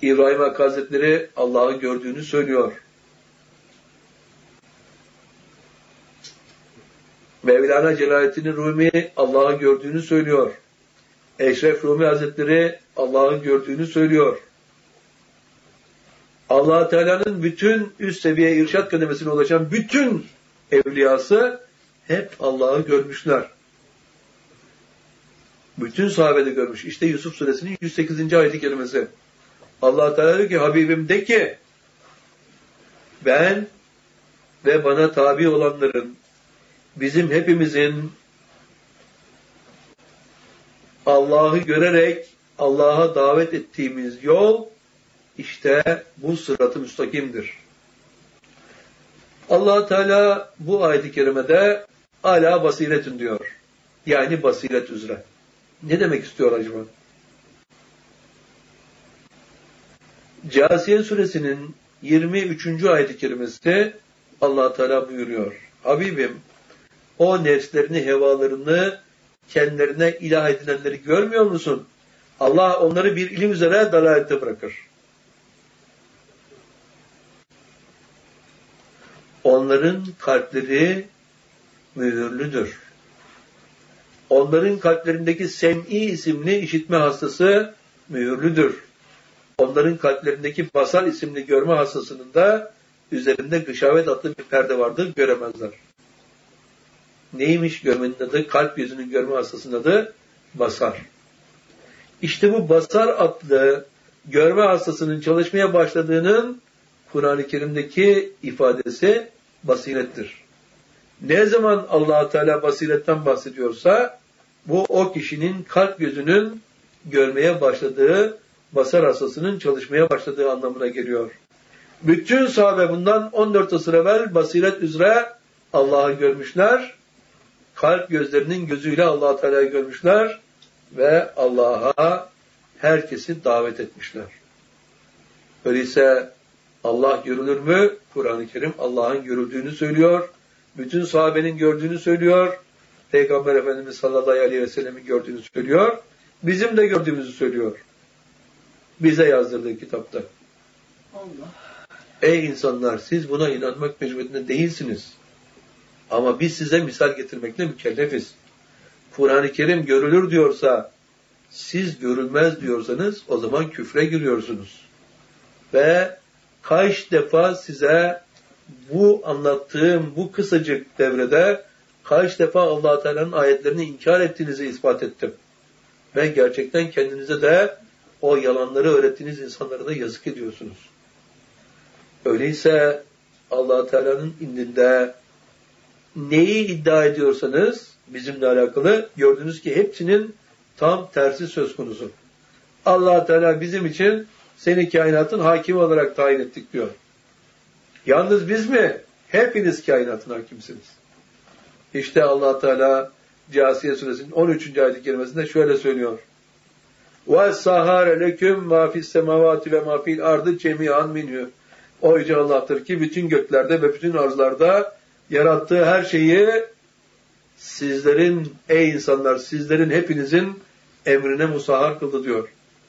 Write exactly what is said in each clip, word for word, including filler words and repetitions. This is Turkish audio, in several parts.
İbrahim Hakkı Hazretleri Allah'ı gördüğünü söylüyor. Mevlana Celaleddin Rumi Allah'ı gördüğünü söylüyor. Eşref Rumi Hazretleri Allah'ı gördüğünü söylüyor. Allah Teala'nın bütün üst seviye irşad kademesine ulaşan bütün evliyası hep Allah'ı görmüşler. Bütün sahabe de görmüş. İşte Yusuf Suresinin yüz sekizinci ayet-i kerimesi. Allah Teala diyor ki Habibim de ki ben ve bana tabi olanların, bizim hepimizin Allah'ı görerek Allah'a davet ettiğimiz yol işte bu sırat-ı müstakimdir. Allah Teala bu ayet-i kerimede ala basiretün diyor. Yani basiret üzere. Ne demek istiyor acaba? Câsiye suresinin yirmi üçüncü ayet-i kerimesi Allah Teala buyuruyor. Habibim, o nefslerini, hevalarını kendilerine ilah edinenleri görmüyor musun? Allah onları bir ilim üzere dalalette bırakır. Onların kalpleri mühürlüdür. Onların kalplerindeki sem'i isimli işitme hastası mühürlüdür. Onların kalplerindeki basar isimli görme hastasının da üzerinde gışavet adlı bir perde vardır, göremezler. Neymiş görmenin adı? Kalp gözünün görme hastasının adı basar. İşte bu basar adlı görme hastasının çalışmaya başladığının Kur'an-ı Kerim'deki ifadesi basirettir. Ne zaman Allah Teala basiretten bahsediyorsa bu o kişinin kalp gözünün görmeye başladığı, basar hastasının çalışmaya başladığı anlamına geliyor. Bütün sahabe bundan on dört asır evvel basiret üzere Allah'ı görmüşler. Kalp gözlerinin gözüyle Allah Teala'yı görmüşler ve Allah'a herkesi davet etmişler. Öyleyse Allah görülür mü? Kur'an-ı Kerim Allah'ın görüldüğünü söylüyor. Bütün sahabenin gördüğünü söylüyor. Peygamber Efendimiz sallallahu aleyhi ve sellem'in gördüğünü söylüyor. Bizim de gördüğümüzü söylüyor. Bize yazdırdığı kitapta. Allah. Ey insanlar, siz buna inanmak mecburiyetinde değilsiniz. Ama biz size misal getirmekle mükellefiz. Kur'an-ı Kerim görülür diyorsa, siz görülmez diyorsanız o zaman küfre giriyorsunuz. Ve kaç defa size bu anlattığım bu kısacık devrede kaç defa Allah Teala'nın ayetlerini inkar ettiğinizi ispat ettim. Ve gerçekten kendinize de o yalanları öğrettiğiniz insanlara da yazık ediyorsunuz. Öyleyse Allah Teala'nın indinde neyi iddia ediyorsanız bizimle alakalı gördünüz ki hepsinin tam tersi söz konusu. Allah Teala bizim için seni kainatın hakimi olarak tayin ettik diyor. Yalnız biz mi? Hepiniz kainatın hakimsiniz. İşte Allah Teala Câsiye suresinin on üçüncü ayet-i kerimesinde şöyle söylüyor. وَالسَّهَارَ لَكُمْ مَا فِي السَّمَوَاتِ وَمَا فِي الْاَرْضِ جَمِيعًا مِنْهُ. O Yüce Allah'tır ki bütün göklerde ve bütün arzlarda yarattığı her şeyi sizlerin, ey insanlar, sizlerin hepinizin emrine musahhar kıldı diyor.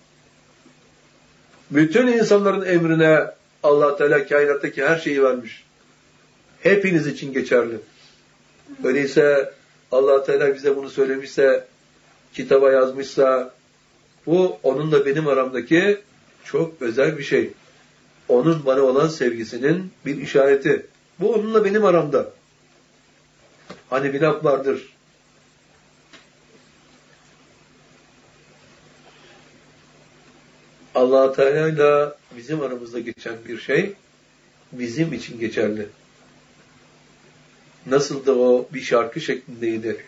Bütün insanların emrine Allah Teala kainattaki her şeyi vermiş. Hepiniz için geçerli. Öyleyse Allah Teala bize bunu söylemişse, kitaba yazmışsa, bu onunla benim aramdaki çok özel bir şey. Onun bana olan sevgisinin bir işareti. Bu onunla benim aramda. Hani bir laf vardır. Allah Teala ile bizim aramızda geçen bir şey bizim için geçerli. Nasıl da o bir şarkı şeklindeydi.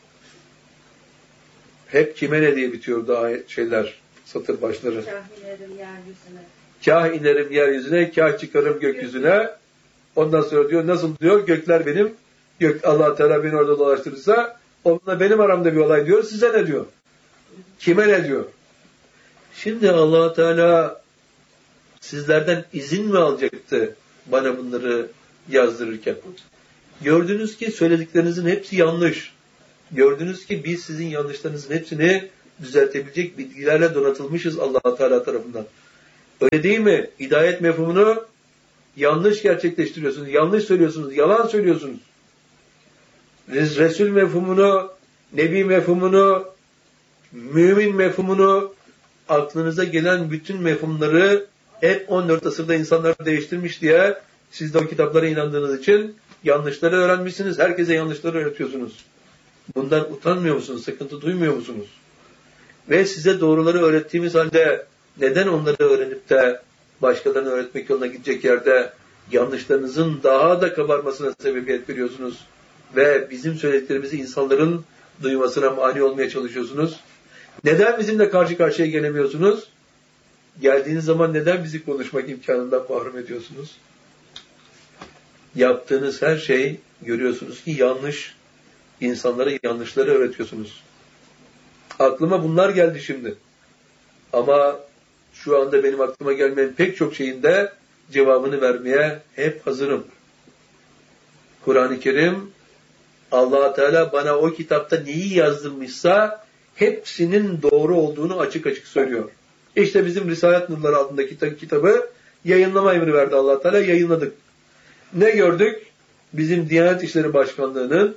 Hep kime ne diye bitiyordu ayet şeyler, satır başları. Kâh inerim yeryüzüne. Kâh inerim yeryüzüne, kâh çıkarım gökyüzüne. Ondan sonra diyor, nasıl diyor, gökler benim, gök Allah Teala beni orada dolaştırırsa, onunla benim aramda bir olay diyor, size ne diyor? Kime ne diyor? Şimdi Allah Teala sizlerden izin mi alacaktı bana bunları yazdırırken? Gördünüz ki söylediklerinizin hepsi yanlış. Gördünüz ki biz sizin yanlışlarınızın hepsini düzeltebilecek bilgilerle donatılmışız Allah Teala tarafından. Öyle değil mi? Hidayet mefhumunu yanlış gerçekleştiriyorsunuz. Yanlış söylüyorsunuz. Yalan söylüyorsunuz. Resul mefhumunu, Nebi mefhumunu, mümin mefhumunu, aklınıza gelen bütün mefhumları hep on dört asırda insanlar değiştirmiş diye siz de o kitaplara inandığınız için yanlışları öğrenmişsiniz. Herkese yanlışları öğretiyorsunuz. Bundan utanmıyor musunuz? Sıkıntı duymuyor musunuz? Ve size doğruları öğrettiğimiz halde neden onları öğrenip de başkalarına öğretmek yoluna gidecek yerde yanlışlarınızın daha da kabarmasına sebebiyet veriyorsunuz ve bizim söylediklerimizi insanların duymasına mani olmaya çalışıyorsunuz? Neden bizimle karşı karşıya gelemiyorsunuz? Geldiğiniz zaman neden bizi konuşmak imkanından mahrum ediyorsunuz? Yaptığınız her şey görüyorsunuz ki yanlış. İnsanlara yanlışları öğretiyorsunuz. Aklıma bunlar geldi şimdi. Ama şu anda benim aklıma gelmeyen pek çok şeyin de cevabını vermeye hep hazırım. Kur'an-ı Kerim, Allah Teala bana o kitapta neyi yazdırmışsa hepsinin doğru olduğunu açık açık söylüyor. İşte bizim Risalet Nurları adındaki kitabı yayınlama emri verdi Allah Teala, yayınladık. Ne gördük? Bizim Diyanet İşleri Başkanlığı'nın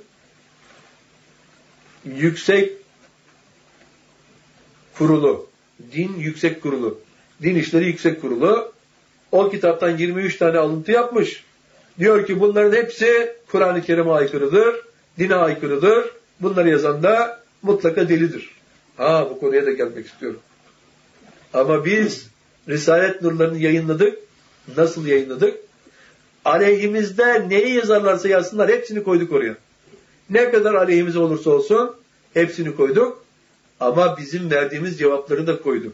yüksek kurulu, din yüksek kurulu, din işleri yüksek kurulu o kitaptan yirmi üç tane alıntı yapmış. Diyor ki bunların hepsi Kur'an-ı Kerim'e aykırıdır, dine aykırıdır. Bunları yazan da mutlaka delidir. Ha, bu konuya da gelmek istiyorum. Ama biz Risalet Nurlarını yayınladık. Nasıl yayınladık? Aleyhimizde neyi yazarlarsa yazsınlar hepsini koyduk oraya. Ne kadar aleyhimize olursa olsun hepsini koyduk. Ama bizim verdiğimiz cevapları da koyduk.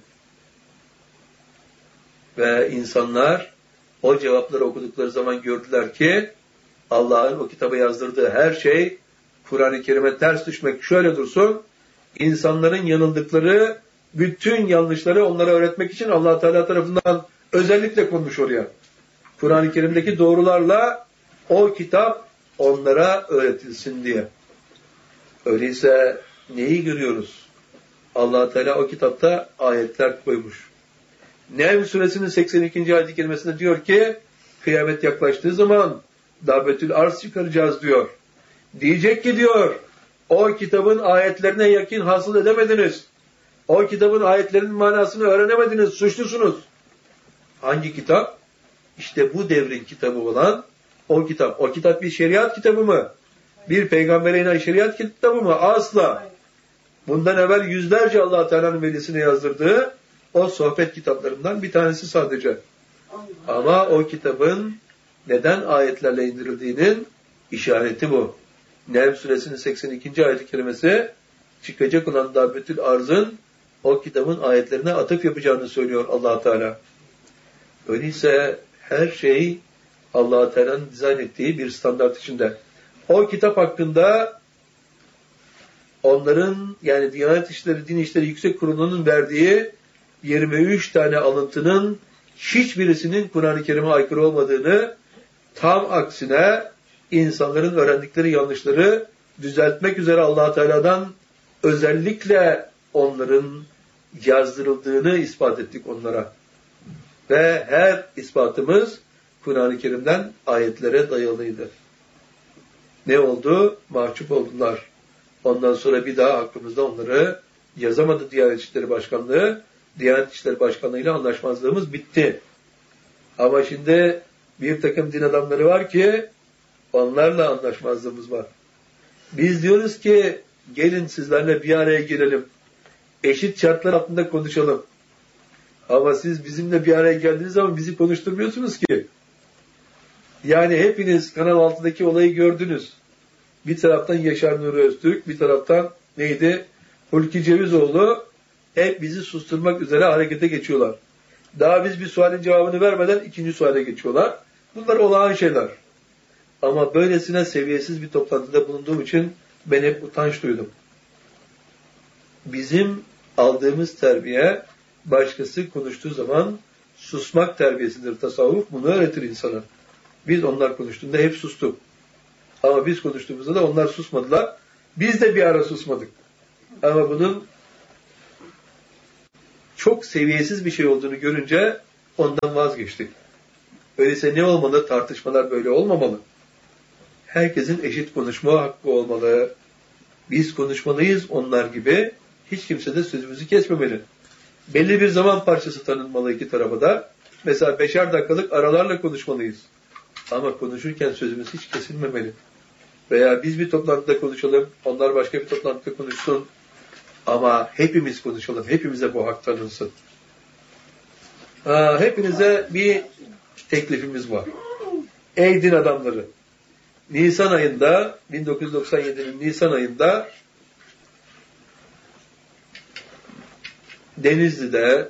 Ve insanlar o cevapları okudukları zaman gördüler ki Allah'ın o kitaba yazdırdığı her şey Kur'an-ı Kerim'e ters düşmek şöyle dursun. İnsanların yanıldıkları bütün yanlışları onlara öğretmek için Allah Teala tarafından özellikle konmuş oraya. Kur'an-ı Kerim'deki doğrularla o kitap onlara öğretilsin diye. Öyleyse neyi görüyoruz? Allah Teala o kitapta ayetler koymuş. Nevm suresinin seksen ikinci ayet-i kerimesinde diyor ki kıyamet yaklaştığı zaman Dabbetül Arz çıkaracağız diyor. Diyecek ki diyor o kitabın ayetlerine yakin hasıl edemediniz. O kitabın ayetlerinin manasını öğrenemediniz. Suçlusunuz. Hangi kitap? İşte bu devrin kitabı olan o kitap. O kitap bir şeriat kitabı mı? Bir peygambere inen şeriat kitabı mı? Asla. Bundan evvel yüzlerce Allah Teala'nın velisine yazdırdığı o sohbet kitaplarından bir tanesi sadece. Ama o kitabın neden ayetlerle indirildiğinin işareti bu. Nevm suresinin seksen ikinci ayet-i kerimesi çıkacak olan Dabbetül Arz'ın o kitabın ayetlerine atıf yapacağını söylüyor Allah Teala. Öyleyse her şey Allah Teala'nın dizayn ettiği bir standart içinde. O kitap hakkında onların yani Diyanet İşleri, Din İşleri Yüksek Kurulu'nun verdiği yirmi üç tane alıntının hiçbirisinin Kur'an-ı Kerim'e aykırı olmadığını, tam aksine insanların öğrendikleri yanlışları düzeltmek üzere Allah Teala'dan özellikle onların yazdırıldığını ispat ettik onlara. Ve her ispatımız Kur'an-ı Kerim'den ayetlere dayalıydı. Ne oldu? Mahcup oldular. Ondan sonra bir daha hakkımızda onları yazamadı Diyanet İşleri Başkanlığı. Diyanet İşleri Başkanlığı ile anlaşmazlığımız bitti. Ama şimdi bir takım din adamları var ki onlarla anlaşmazlığımız var. Biz diyoruz ki gelin sizlerle bir araya gelelim. Eşit şartlar altında konuşalım. Ama siz bizimle bir araya geldiğiniz zaman bizi konuşturmuyorsunuz ki. Yani hepiniz Kanal altıdaki olayı gördünüz. Bir taraftan Yaşar Nuri Öztürk, bir taraftan neydi? Hulki Cevizoğlu hep bizi susturmak üzere harekete geçiyorlar. Daha biz bir sualin cevabını vermeden ikinci suale geçiyorlar. Bunlar olağan şeyler. Ama böylesine seviyesiz bir toplantıda bulunduğum için ben hep utanç duydum. Bizim aldığımız terbiye başkası konuştuğu zaman susmak terbiyesidir. Tasavvuf bunu öğretir insana. Biz onlar konuştuğunda hep sustuk. Ama biz konuştuğumuzda da onlar susmadılar. Biz de bir ara susmadık. Ama bunun çok seviyesiz bir şey olduğunu görünce ondan vazgeçtik. Öyleyse ne olmalı? Tartışmalar böyle olmamalı. Herkesin eşit konuşma hakkı olmalı. Biz konuşmalıyız onlar gibi. Hiç kimse de sözümüzü kesmemeli. Belli bir zaman parçası tanınmalı iki tarafa da. Mesela beşer dakikalık aralarla konuşmalıyız. Ama konuşurken sözümüz hiç kesilmemeli. Veya biz bir toplantıda konuşalım, onlar başka bir toplantıda konuşsun. Ama hepimiz konuşalım, hepimize bu hak tanınsın. Ha, hepinize bir teklifimiz var. Ey din adamları! Nisan ayında, bin dokuz yüz doksan yedi'nin Nisan ayında Denizli'de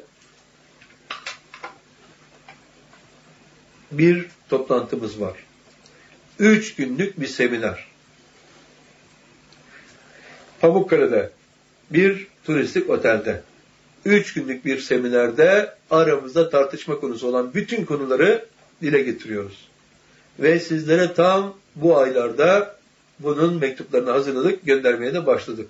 bir toplantımız var. Üç günlük bir seminer. Pamukkale'de bir turistik otelde. Üç günlük bir seminerde aramızda tartışma konusu olan bütün konuları dile getiriyoruz. Ve sizlere tam bu aylarda bunun mektuplarını hazırladık, göndermeye de başladık.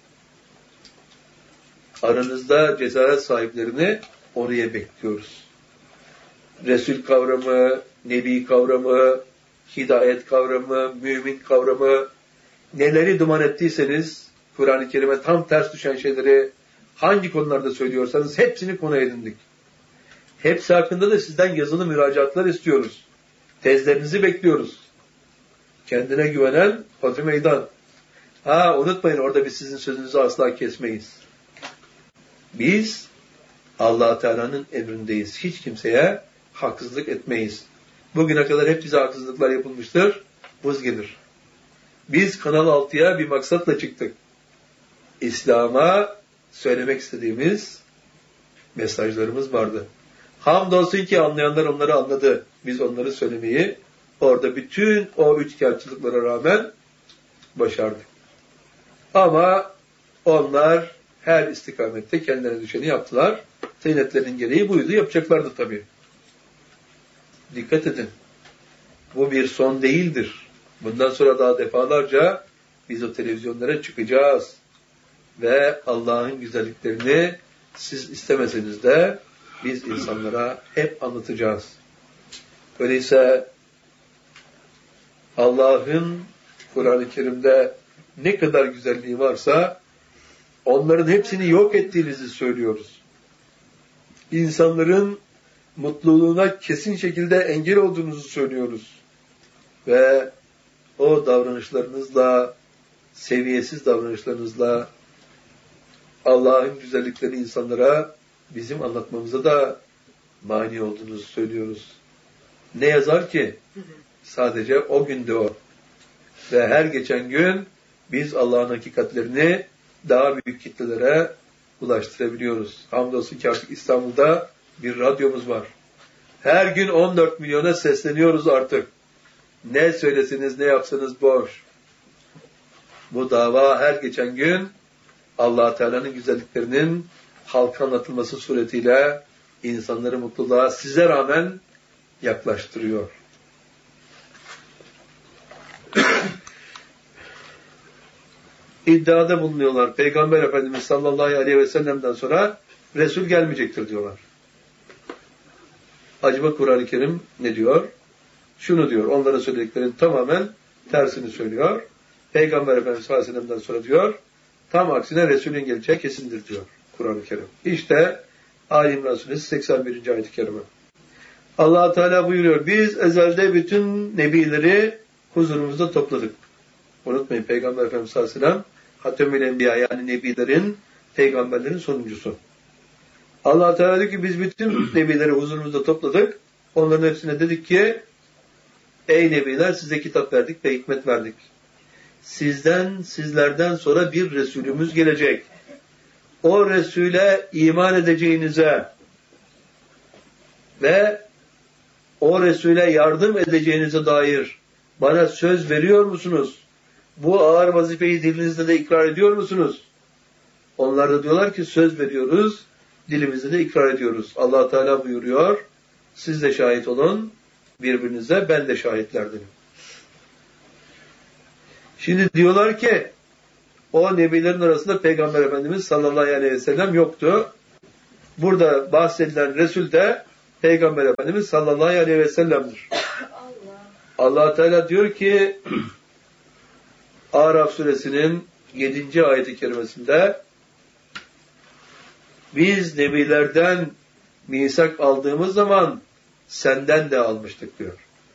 Aranızda cesaret sahiplerini oraya bekliyoruz. Resul kavramı, Nebi kavramı, hidayet kavramı, mümin kavramı, neleri duman ettiyseniz, Kur'an-ı Kerim'e tam ters düşen şeyleri hangi konularda söylüyorsanız hepsini konu edindik. Hepsi hakkında da sizden yazılı müracaatlar istiyoruz. Tezlerinizi bekliyoruz. Kendine güvenen hodri meydan. Ha, unutmayın, orada biz sizin sözünüzü asla kesmeyiz. Biz Allah Teala'nın emrindeyiz. Hiç kimseye haksızlık etmeyiz. Bugüne kadar hep bize haksızlıklar yapılmıştır. Vız gelir. Biz Kanal altıya bir maksatla çıktık. İslam'a söylemek istediğimiz mesajlarımız vardı. Hamdolsun ki anlayanlar onları anladı. Biz onları söylemeyi orada bütün o üçkağıtçılıklara rağmen başardık. Ama onlar her istikamette kendilerine düşeni yaptılar. Tıynetlerin gereği buydu. Yapacaklardı tabii. Dikkat edin. Bu bir son değildir. Bundan sonra daha defalarca biz o televizyonlara çıkacağız. Ve Allah'ın güzelliklerini siz istemeseniz de biz insanlara hep anlatacağız. Öyleyse Allah'ın Kur'an-ı Kerim'de ne kadar güzelliği varsa onların hepsini yok ettiğinizi söylüyoruz. İnsanların mutluluğuna kesin şekilde engel olduğunuzu söylüyoruz. Ve o davranışlarınızla, seviyesiz davranışlarınızla Allah'ın güzelliklerini insanlara bizim anlatmamıza da mani olduğunuzu söylüyoruz. Ne yazar ki? Sadece o günde o. Ve her geçen gün biz Allah'ın hakikatlerini daha büyük kitlelere ulaştırabiliyoruz. Hamdolsun ki artık İstanbul'da bir radyomuz var. Her gün on dört milyona sesleniyoruz artık. Ne söylesiniz, ne yapsanız boş. Bu dava her geçen gün Allah Teala'nın güzelliklerinin halka anlatılması suretiyle insanları mutluluğa size rağmen yaklaştırıyor. İddiada bulunuyorlar. Peygamber Efendimiz sallallahu aleyhi ve sellem'den sonra Resul gelmeyecektir diyorlar. Acaba Kur'an-ı Kerim ne diyor? Şunu diyor. Onlara söylediklerinin tamamen tersini söylüyor. Peygamber Efendimiz sallallahu aleyhi ve sellem'den sonra diyor, tam aksine Resul'ün geleceği kesindir diyor Kur'an-ı Kerim. İşte Ali İmran Suresi seksen birinci ayet-i kerime. Allah Teala buyuruyor, biz ezelde bütün nebileri huzurumuzda topladık. Unutmayın, Peygamber Efendimiz sallallahu aleyhi ve sellem Hatemül Enbiya, yani nebilerin, peygamberlerin sonuncusu. Allah Teala diyor ki biz bütün nebileri huzurumuzda topladık. Onların hepsine dedik ki ey nebiler, size kitap verdik ve hikmet verdik. Sizden, sizlerden sonra bir Resulümüz gelecek. O Resul'e iman edeceğinize ve o Resul'e yardım edeceğinize dair bana söz veriyor musunuz? Bu ağır vazifeyi dilinizde de ikrar ediyor musunuz? Onlar da diyorlar ki söz veriyoruz, dilimizde de ikrar ediyoruz. Allah Teala buyuruyor, siz de şahit olun birbirinize, ben de şahitlerdim. Şimdi diyorlar ki o nebilerin arasında Peygamber Efendimiz sallallahu aleyhi ve sellem yoktu. Burada bahsedilen Resul de Peygamber Efendimiz sallallahu aleyhi ve sellem'dir. Allah Teala diyor ki Araf suresinin yedinci ayeti kerimesinde biz nebilerden misak aldığımız zaman senden de almıştık diyor.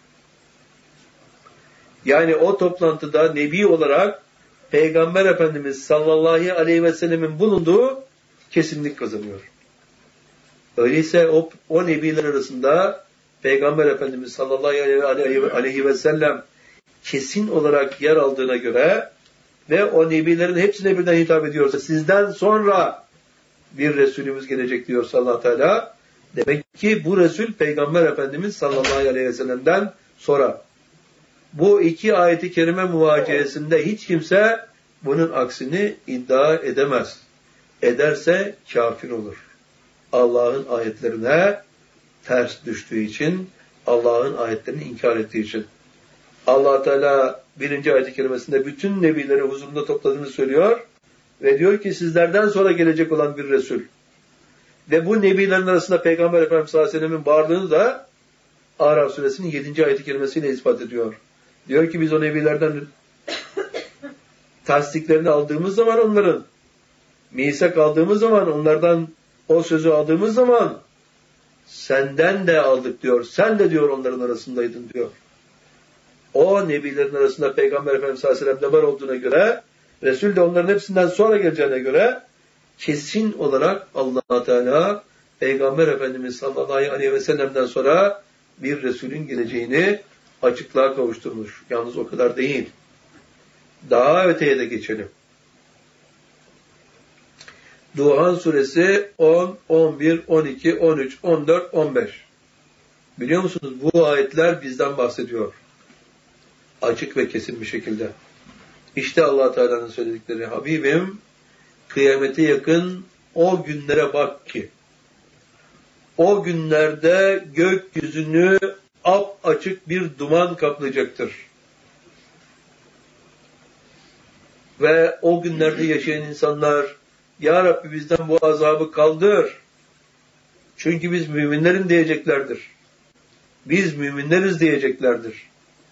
Yani o toplantıda nebi olarak Peygamber Efendimiz sallallahu aleyhi ve sellemin bulunduğu kesinlik kazanıyor. Öyleyse o, o nebiler arasında Peygamber Efendimiz sallallahu aleyhi ve sellem kesin olarak yer aldığına göre ve o nebilerin hepsine birden hitap ediyorsa sizden sonra bir Resulümüz gelecek diyorsa Allah Teala, demek ki bu Resul Peygamber Efendimiz sallallahu aleyhi ve sellem'den sonra. Bu iki ayeti kerime muvaciyesinde hiç kimse bunun aksini iddia edemez. Ederse kafir olur. Allah'ın ayetlerine ters düştüğü için, Allah'ın ayetlerini inkar ettiği için. Allah Teala birinci ayet-i kerimesinde bütün nebileri huzurunda topladığını söylüyor ve diyor ki sizlerden sonra gelecek olan bir Resul. Ve bu nebilerin arasında Peygamber Efendimiz sallallahu aleyhi ve sellem'in varlığını da Araf suresinin yedinci ayet-i kerimesiyle ispat ediyor. Diyor ki biz o nebilerden tasdiklerini aldığımız zaman onların, misak aldığımız zaman onlardan o sözü aldığımız zaman senden de aldık diyor. Sen de diyor onların arasındaydın diyor. O nebilerin arasında Peygamber Efendimiz sallallahu aleyhi ve sellem'de var olduğuna göre, Resul de onların hepsinden sonra geleceğine göre kesin olarak Allah Teala Peygamber Efendimiz sallallahu aleyhi ve sellem'den sonra bir Resulün geleceğini açıklığa kavuşturmuş. Yalnız o kadar değil. Daha öteye de geçelim. Duhan suresi on, on bir, on iki, on üç, on dört, on beş. Biliyor musunuz? Bu ayetler bizden bahsediyor. Açık ve kesin bir şekilde. İşte Allah Teala'nın söyledikleri. Habibim, kıyamete yakın o günlere bak ki, o günlerde gökyüzünü ap açık bir duman kaplayacaktır. Ve o günlerde yaşayan insanlar, Ya Rabbi bizden bu azabı kaldır. Çünkü biz müminlerin diyeceklerdir. Biz müminleriz diyeceklerdir.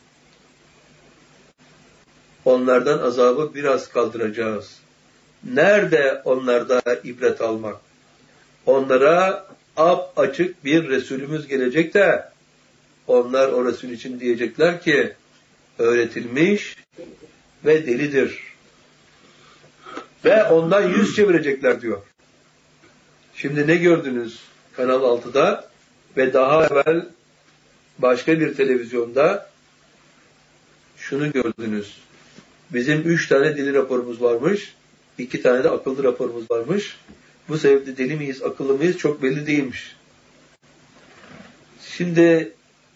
Onlardan azabı biraz kaldıracağız. Nerede onlarda ibret almak? Onlara ap açık bir Resulümüz gelecek de onlar o Resul için diyecekler ki öğretilmiş ve delidir. Ve ondan yüz çevirecekler diyor. Şimdi ne gördünüz Kanal altıda ve daha evvel başka bir televizyonda şunu gördünüz. Bizim üç tane deli raporumuz varmış. iki tane de akıllı raporumuz varmış. Bu sebeple deli miyiz, akıllı mıyız çok belli değilmiş. Şimdi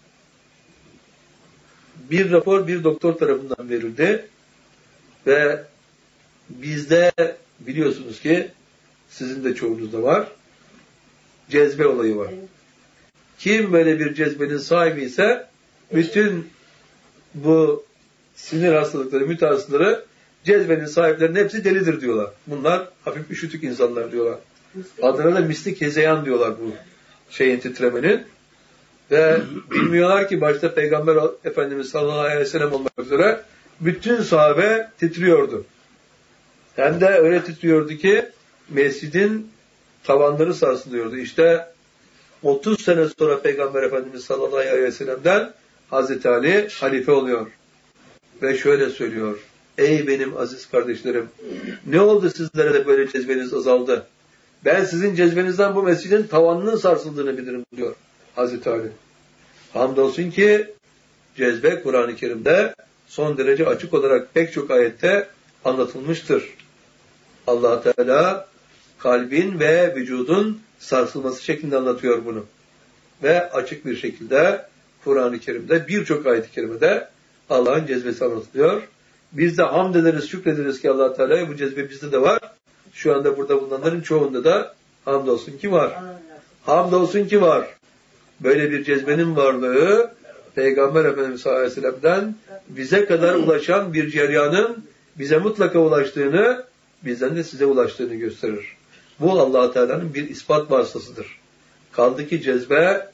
bir rapor bir doktor tarafından verildi ve bizde biliyorsunuz ki sizin de çoğunuzda var. Cezbe olayı var. Kim böyle bir cezbenin sahibi ise bütün bu sinir hastalıkları, mütehassıları cezbenin sahiplerinin hepsi delidir diyorlar. Bunlar hafif üşütük insanlar diyorlar. Adına da mistik hezeyan diyorlar bu şeyin titremenin. Ve bilmiyorlar ki başta Peygamber Efendimiz sallallahu aleyhi ve sellem olmak üzere bütün sahabe titriyordu. Hem de öyle titriyordu ki mescidin tavanları sarsılıyordu. İşte otuz sene sonra Peygamber Efendimiz sallallahu aleyhi ve sellem'den Hazreti Ali halife oluyor. Ve şöyle söylüyor. Ey benim aziz kardeşlerim, ne oldu sizlere de böyle cezbeniz azaldı? Ben sizin cezbenizden bu mescidin tavanının sarsıldığını bilirim diyor Hazreti Ali. Hamdolsun ki cezbe Kur'an-ı Kerim'de son derece açık olarak pek çok ayette anlatılmıştır. Allah Teala kalbin ve vücudun sarsılması şeklinde anlatıyor bunu. Ve açık bir şekilde Kur'an-ı Kerim'de birçok ayet-i kerimede Allah'ın cezbesi anlatılıyor. Biz de hamd ederiz, şükrederiz ki Allah Teala'ya bu cezbe bizde de var. Şu anda burada bulunanların çoğunda da hamdolsun ki var. Hamdolsun ki var. Böyle bir cezbenin varlığı Peygamber Efendimiz sallallahu aleyhi ve sellem'den bize kadar ulaşan bir ceryanın bize mutlaka ulaştığını, bizden de size ulaştığını gösterir. Bu Allah Teala'nın bir ispat vasıtasıdır. Kaldı ki cezbe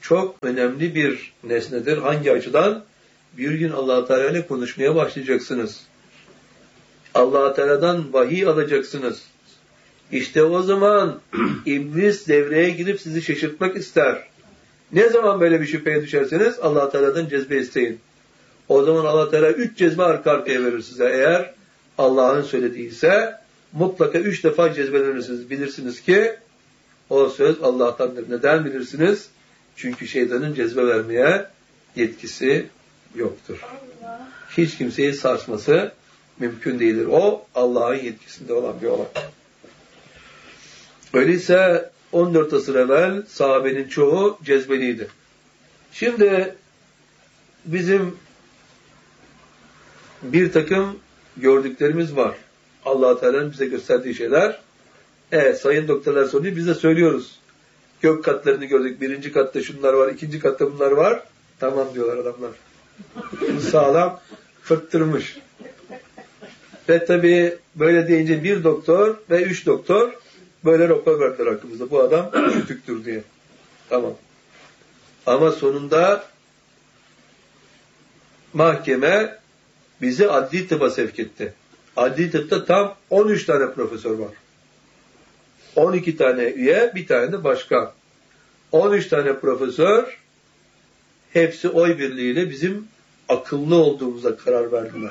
çok önemli bir nesnedir. Hangi açıdan? Bir gün Allah-u Teala ile konuşmaya başlayacaksınız. Allah-u Teala'dan vahiy alacaksınız. İşte o zaman iblis devreye girip sizi şaşırtmak ister. Ne zaman böyle bir şüpheye düşerseniz Allah-u Teala'dan cezbe isteyin. O zaman Allah-u Teala üç cezbe arka arkaya verir size. Eğer Allah'ın söylediyse mutlaka üç defa cezbelenirsiniz. Bilirsiniz ki o söz Allah'tandır. Neden bilirsiniz? Çünkü şeytanın cezbe vermeye yetkisi yoktur. Allah. Hiç kimseyi sarsması mümkün değildir. O Allah'ın yetkisinde olan bir olay. Öyleyse on dört asır evvel sahabenin çoğu cezbeliydi. Şimdi bizim bir takım gördüklerimiz var. Allah-u Teala'nın bize gösterdiği şeyler. Evet, sayın doktorlar soruyor, biz de söylüyoruz. Gök katlarını gördük. Birinci katta şunlar var, ikinci katta bunlar var. Tamam diyorlar adamlar. Sağlam fırttırmış. Ve tabii böyle deyince bir doktor ve üç doktor böyle rapor verdiler hakkımızda. Bu adam kütüktür diye. Tamam. Ama sonunda mahkeme bizi adli tıba sevk etti. Adli tıpta tam on üç tane profesör var. on iki tane üye, bir tane de başkan. on üç tane profesör, hepsi oy birliğiyle bizim akıllı olduğumuza karar verdiler.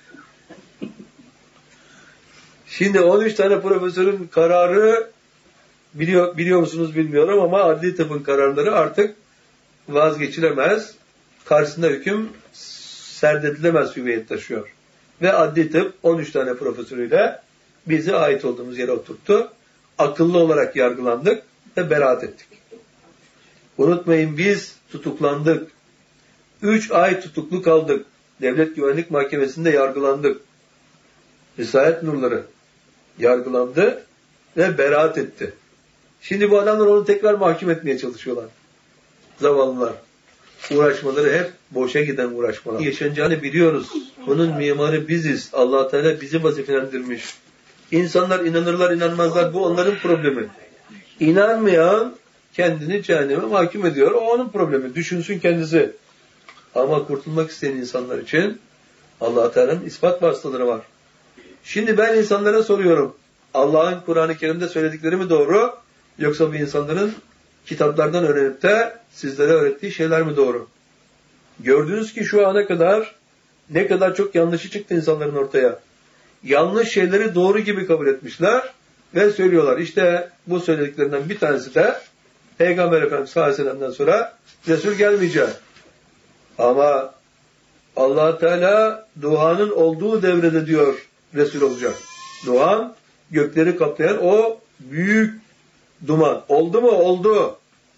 Şimdi on üç tane profesörün kararı biliyor, biliyor musunuz bilmiyorum ama adli tıbbın kararları artık vazgeçilemez. Karşısında hüküm serdedilemez hüviyet taşıyor. Ve adli tıp on üç tane profesörüyle bizi ait olduğumuz yere oturttu. Akıllı olarak yargılandık ve beraat ettik. Unutmayın, biz tutuklandık. Üç ay tutuklu kaldık. Devlet Güvenlik Mahkemesi'nde yargılandık. Risalet nurları yargılandı ve beraat etti. Şimdi bu adamlar onu tekrar mahkum etmeye çalışıyorlar. Zavallılar. Uğraşmaları hep boşa giden uğraşmalar. Yaşanacağını biliyoruz. Bunun mimarı biziz. Allah Teala bizi vazifelendirmiş. İnsanlar inanırlar inanmazlar, bu onların problemi. İnanmayan kendini cehenneme mahkum ediyor. O onun problemi. Düşünsün kendisi. Ama kurtulmak isteyen insanlar için Allah Teala'nın ispat vasıtaları var. Şimdi ben insanlara soruyorum. Allah'ın Kur'an-ı Kerim'de söyledikleri mi doğru? Yoksa bu insanların kitaplardan öğrenip de sizlere öğrettiği şeyler mi doğru? Gördünüz ki şu ana kadar ne kadar çok yanlışı çıktı insanların ortaya. Yanlış şeyleri doğru gibi kabul etmişler ve söylüyorlar. İşte bu söylediklerinden bir tanesi de Peygamber Efendimiz sallallahu aleyhi ve sellem'den sonra Resul gelmeyecek. Ama Allah Teala duanın olduğu devrede diyor Resul olacak. Duan gökleri kaplayan o büyük duman. Oldu mu? Oldu.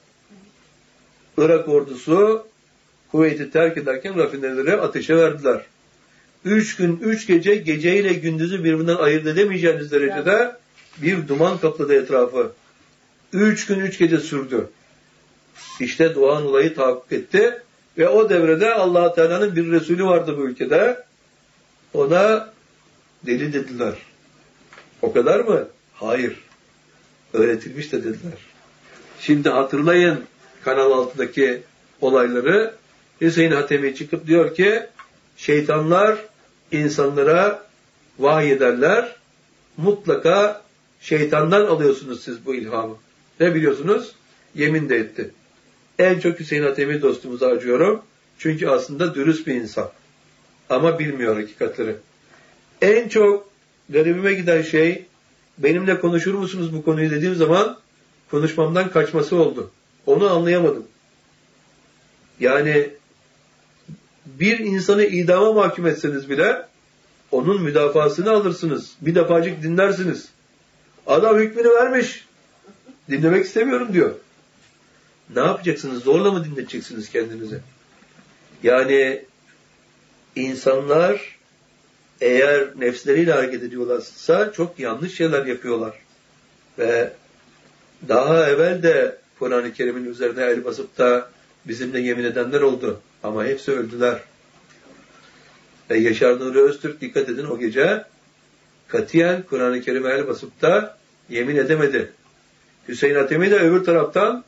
Irak ordusu Kuveyt'i terk ederken rafineleri ateşe verdiler. Üç gün, üç gece, geceyle gündüzü birbirinden ayırt edemeyeceğiniz derecede bir duman kapladı etrafı. Üç gün, üç gece sürdü. İşte Doğan olayı tahakkuk etti ve o devrede Allah Teala'nın bir Resulü vardı bu ülkede. Ona deli dediler. O kadar mı? Hayır. Öğretilmiş de dediler. Şimdi hatırlayın Kanal altıdaki olayları. Hüseyin Hatemi çıkıp diyor ki şeytanlar insanlara vahiy ederler. Mutlaka şeytandan alıyorsunuz siz bu ilhamı. Ne biliyorsunuz? Yemin de etti. En çok Hüseyin Hatemi dostumuza acıyorum. Çünkü aslında dürüst bir insan. Ama bilmiyor hakikatleri. En çok garibime giden şey, benimle konuşur musunuz bu konuyu dediğim zaman konuşmamdan kaçması oldu. Onu anlayamadım. Yani bir insanı idama mahkum etseniz bile onun müdafasını alırsınız. Bir defacık dinlersiniz. Adam hükmünü vermiş. Dinlemek istemiyorum diyor. Ne yapacaksınız? Zorla mı dinleteceksiniz kendinizi? Yani insanlar eğer nefsleriyle hareket ediyorlarsa çok yanlış şeyler yapıyorlar. Ve daha evvel de Kur'an-ı Kerim'in üzerine el basıp da bizimle yemin edenler oldu. Ama hepsi öldüler. Ve Yaşar Nuri Öztürk, dikkat edin, o gece katiyen Kur'an-ı Kerim'e el basıp da yemin edemedi. Hüseyin Hatemi de öbür taraftan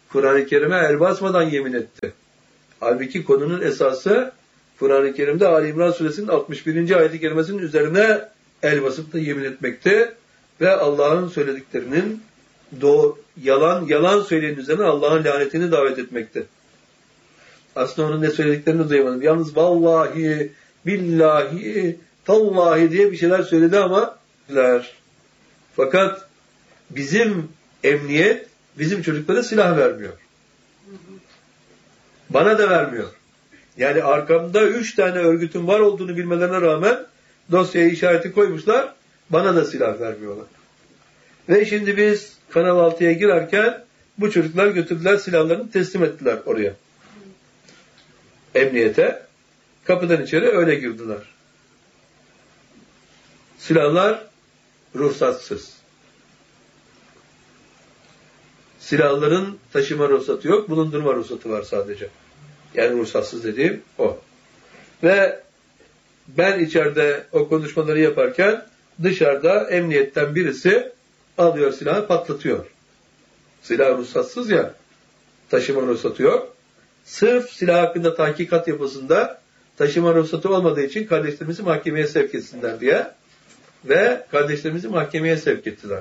Kur'an-ı Kerim'e el basmadan yemin etti. Halbuki konunun esası Kur'an-ı Kerim'de Ali İmran Suresinin altmış birinci ayet-i kerimesinin üzerine el basıp da yemin etmekte ve Allah'ın söylediklerinin doğru, yalan yalan söyleyen üzerine Allah'ın lanetini davet etmekte. Aslında onun ne söylediklerini duyamadım. Yalnız vallahi, billahi, tallahi diye bir şeyler söyledi ama fakat bizim emniyet bizim çocuklara silah vermiyor. Bana da vermiyor. Yani arkamda üç tane örgütün var olduğunu bilmelerine rağmen dosyaya işareti koymuşlar, bana da silah vermiyorlar. Ve şimdi biz Kanal altıya girerken bu çocuklar götürdüler, silahlarını teslim ettiler oraya. Emniyete. Kapıdan içeri öyle girdiler. Silahlar ruhsatsız. Silahların taşıma ruhsatı yok, bulundurma ruhsatı var sadece. Yani ruhsatsız dediğim o. Ve ben içeride o konuşmaları yaparken dışarıda emniyetten birisi alıyor silahı, patlatıyor. Silah ruhsatsız ya, taşıma ruhsatı yok. Sırf silah hakkında tahkikat yapısında taşıma ruhsatı olmadığı için kardeşlerimizi mahkemeye sevk etsinler diye ve kardeşlerimizi mahkemeye sevk ettiler.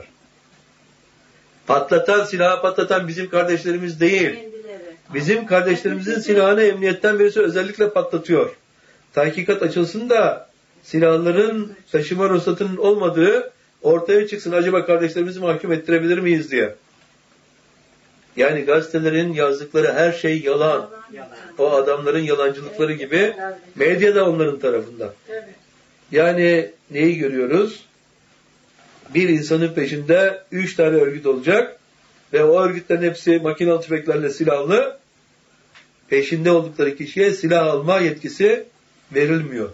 Patlatan, silahı patlatan bizim kardeşlerimiz değil. Bizim kardeşlerimizin silahını emniyetten birisi özellikle patlatıyor. Tahkikat açılsın da silahların taşıma ruhsatının olmadığı ortaya çıksın. Acaba kardeşlerimizi mahkum ettirebilir miyiz diye. Yani gazetelerin yazdıkları her şey yalan. O adamların yalancılıkları gibi medya da onların tarafından. Yani neyi görüyoruz? Bir insanın peşinde üç tane örgüt olacak ve o örgütlerin hepsi makinalı tüfeklerle silahlı. Peşinde oldukları kişiye silah alma yetkisi verilmiyor.